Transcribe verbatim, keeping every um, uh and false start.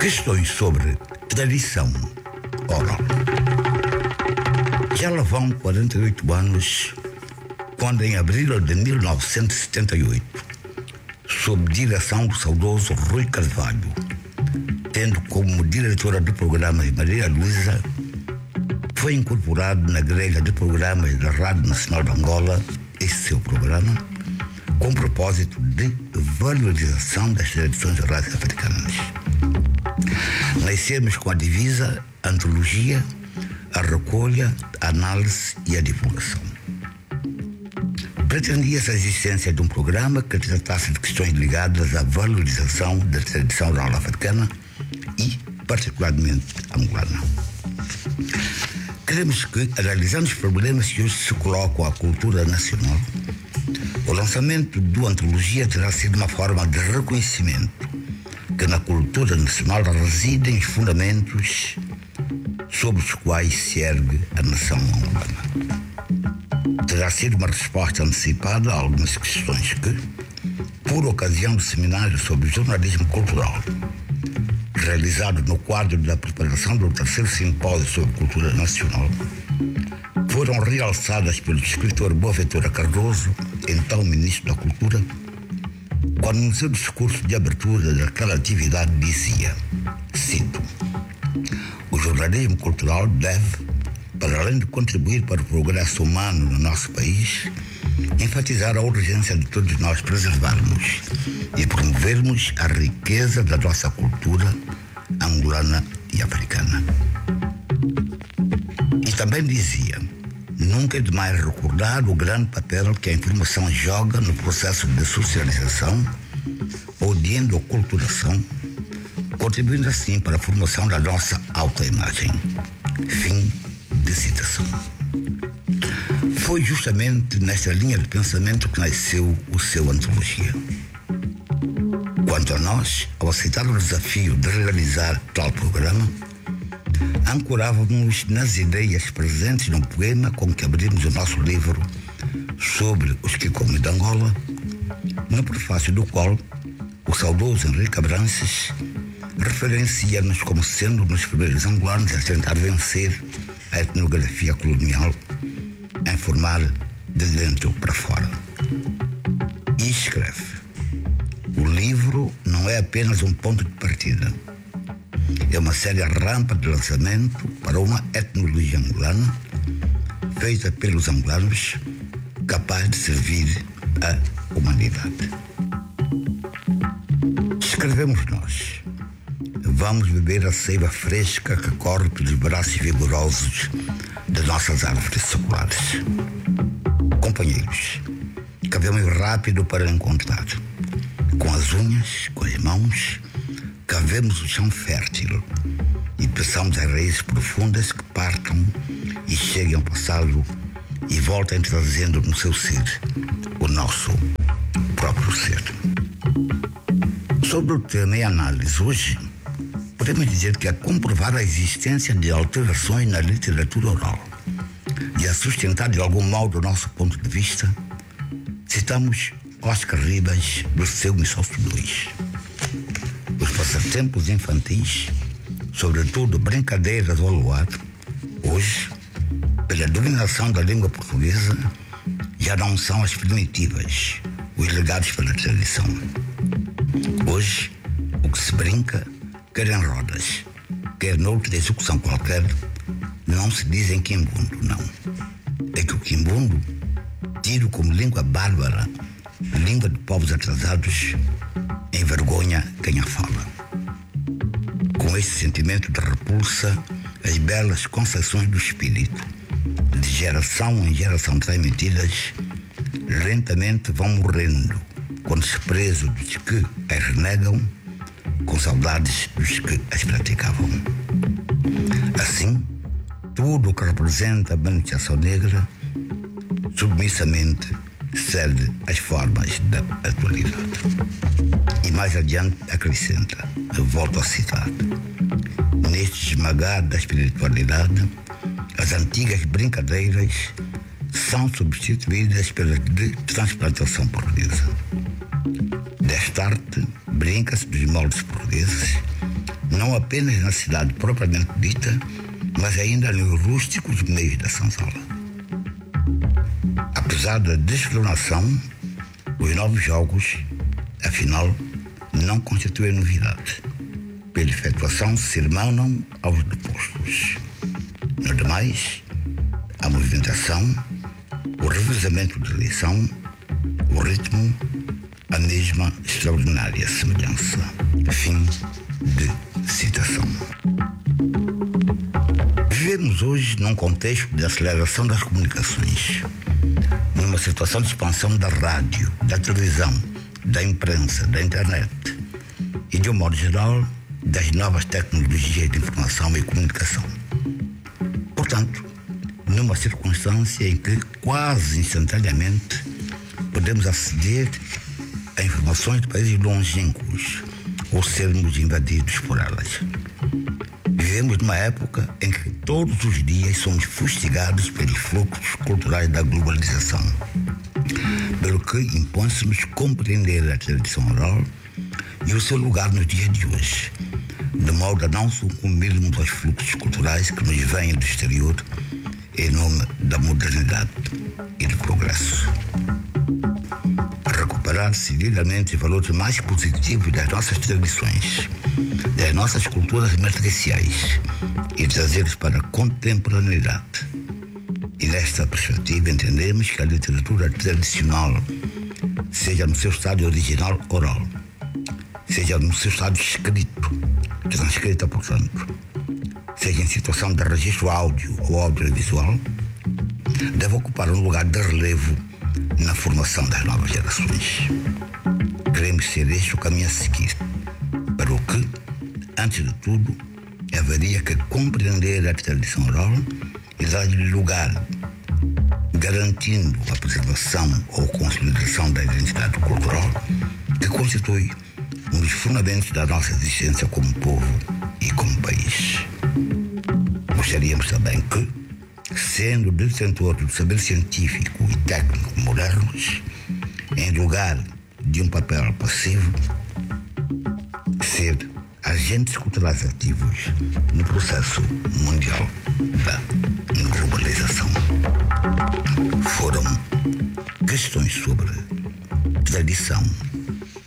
Questões sobre tradição oral. Já lá vão quarenta e oito anos, quando em abril de mil novecentos e setenta e oito, sob direção do saudoso Rui Carvalho, tendo como diretora de programas Maria Luísa, foi incorporado na grelha de programas da Rádio Nacional de Angola esse seu programa, com propósito de valorização das tradições orais africanas. Nascemos com a divisa antologia, a recolha, a análise e a divulgação. Pretendia-se a existência de um programa que tratasse de questões ligadas à valorização da tradição oral africana e, particularmente, angolana. Queremos que, analisando os problemas que hoje se colocam à cultura nacional, o lançamento do Antologia terá sido uma forma de reconhecimento que na cultura nacional residem os fundamentos sobre os quais se ergue a nação angolana. Terá sido uma resposta antecipada a algumas questões que, por ocasião do seminário sobre jornalismo cultural, realizado no quadro da preparação do terceiro simpósio sobre cultura nacional, foram realçadas pelo escritor Boaventura Cardoso, então ministro da Cultura, quando no seu discurso de abertura daquela atividade dizia, cito: o jornalismo cultural deve, para além de contribuir para o progresso humano no nosso país, enfatizar a urgência de todos nós preservarmos e promovermos a riqueza da nossa cultura angolana e africana. E também dizia: nunca é demais recordar o grande papel que a informação joga no processo de socialização ou de endoculturação, contribuindo assim para a formação da nossa autoimagem. Fim de citação. Foi justamente nesta linha de pensamento que nasceu o seu Antologia. Quanto a nós, ao aceitar o desafio de realizar tal programa, ancorávamos nas ideias presentes no poema com que abrimos o nosso livro sobre os Kikome de Angola, no prefácio do qual o saudoso Henrique Abranches referencia-nos como sendo um dos primeiros angolanos a tentar vencer a etnografia colonial em formar de dentro para fora. E escreve: o livro não é apenas um ponto de partida, é uma séria rampa de lançamento para uma etnologia angolana feita pelos angolanos, capaz de servir à humanidade. Escrevemos nós: vamos beber a seiva fresca que corre pelos braços vigorosos das nossas árvores seculares. Companheiros, cavemos rápido para encontrar, com as unhas, com as mãos, cavemos o chão fértil e peçamos as raízes profundas que partam e cheguem ao passado e voltem trazendo no seu ser o nosso próprio ser. Sobre o tema e análise hoje, podemos dizer que a comprovar a existência de alterações na literatura oral e a sustentar de algum modo o nosso ponto de vista, citamos Oscar Ribas do seu Missosto dois. Os passatempos infantis, sobretudo brincadeiras ao luar, hoje, pela dominação da língua portuguesa, já não são as primitivas, os legados pela tradição. Hoje, o que se brinca, quer em rodas, quer noutra execução qualquer, não se diz em quimbundo, não. É que o quimbundo, tido como língua bárbara, língua de povos atrasados, envergonha quem a fala. Com esse sentimento de repulsa, as belas concepções do espírito, de geração em geração transmitidas, lentamente vão morrendo, com desprezo dos que as renegam, com saudades dos que as praticavam. Assim, tudo o que representa a beneficiação negra, submissamente cede às formas da atualidade. E mais adiante acrescenta, volto a citar: neste esmagar da espiritualidade, as antigas brincadeiras são substituídas pelas de transplantação portuguesa. Desta arte, brinca-se dos moldes portugueses, não apenas na cidade propriamente dita, mas ainda nos rústicos meios da senzala. Apesar da desfloração, os novos jogos, afinal, não constituem novidade. Pela efetuação, se irmanam aos depostos. No demais, a movimentação, o revezamento de eleição, o ritmo, a mesma extraordinária semelhança. Fim de citação. Vivemos hoje num contexto de aceleração das comunicações, numa situação de expansão da rádio, da televisão, da imprensa, da internet e, de um modo geral, das novas tecnologias de informação e comunicação. Portanto, numa circunstância em que quase instantaneamente podemos aceder a informações de países longínquos ou sermos invadidos por elas. Vivemos numa época em que todos os dias somos fustigados pelos fluxos culturais da globalização, pelo que impõe-se-nos compreender a tradição oral e o seu lugar nos dias de hoje, de modo a não sucumbirmos aos fluxos culturais que nos vêm do exterior em nome da modernidade e do progresso. Recuperar seguidamente os valores mais positivos das nossas tradições, das nossas culturas matriciais e trazê-los para a contemporaneidade. E nesta perspectiva entendemos que a literatura tradicional, seja no seu estado original oral, seja no seu estado escrito, transcrita, portanto, seja em situação de registro áudio ou audiovisual, deve ocupar um lugar de relevo na formação das novas gerações. Queremos ser este o caminho a seguir, para o que, antes de tudo, haveria que compreender a tradição oral e dar-lhe lugar, garantindo a preservação ou consolidação da identidade cultural que constitui um dos fundamentos da nossa existência como povo e como país. Gostaríamos também que, sendo detentor do saber científico e técnico modernos, em lugar de um papel passivo, ser agentes culturais ativos no processo mundial da globalização. Foram questões sobre tradição